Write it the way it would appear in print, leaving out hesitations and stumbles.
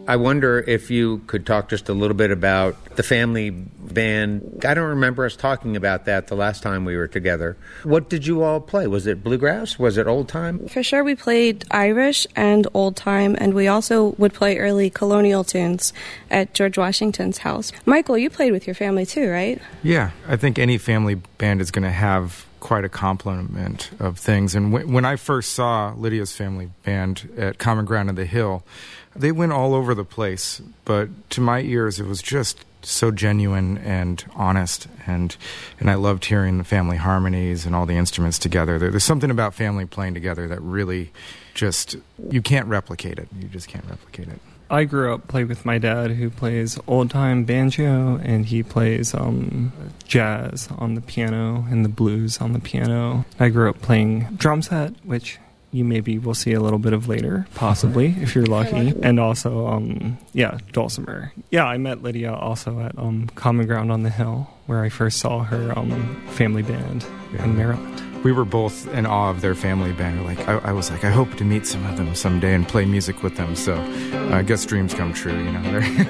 I wonder if you could talk just a little bit about the family band. I don't remember us talking about that the last time we were together. What did you all play? Was it bluegrass? Was it old time? For sure, we played Irish and old time, and we also would play early colonial tunes at George Washington's house. Michael, you played with your family too, right? Yeah, I think any family band is going to have quite a complement of things. And when I first saw Lydia's family band at Common Ground on the Hill, they went all over the place. But to my ears, it was just so genuine and honest. And I loved hearing the family harmonies and all the instruments together. There's something about family playing together that really just, you can't replicate it. You just can't replicate it. I grew up playing with my dad, who plays old-time banjo, and he plays jazz on the piano and the blues on the piano. I grew up playing drum set, which you maybe will see a little bit of later, possibly, if you're lucky. And also, dulcimer. Yeah, I met Lydia also at Common Ground on the Hill, where I first saw her family band in Maryland. We were both in awe of their family band. I was like, I hope to meet some of them someday and play music with them. So I guess dreams come true, you know.